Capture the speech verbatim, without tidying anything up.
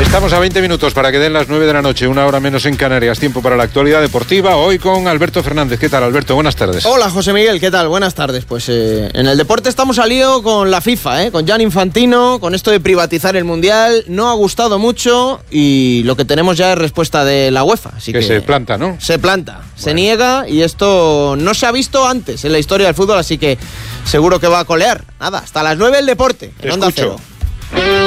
Estamos a veinte minutos para que den las nueve de la noche, una hora menos en Canarias. Tiempo para la actualidad deportiva, hoy con Alberto Fernández. ¿Qué tal, Alberto? Buenas tardes. Hola, José Miguel, ¿qué tal? Buenas tardes. Pues eh, en el deporte estamos al lío con la FIFA, ¿eh? Con Gianni Infantino, con esto de privatizar el Mundial. No ha gustado mucho y lo que tenemos ya es respuesta de la UEFA. Así que, que se planta, ¿no? Se planta, bueno. Se niega y esto no se ha visto antes en la historia del fútbol, así que seguro que va a colear. Nada, hasta las nueve el deporte, en Onda Cero.